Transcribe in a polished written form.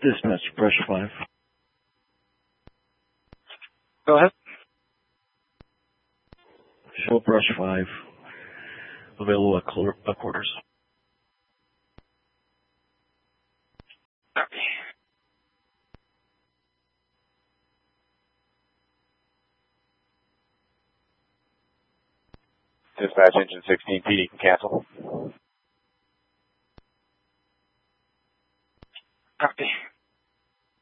Dispatch, Brush 5. Go ahead. Show Brush 5. Available at quarters. Okay. Dispatch engine 16 PD can cancel.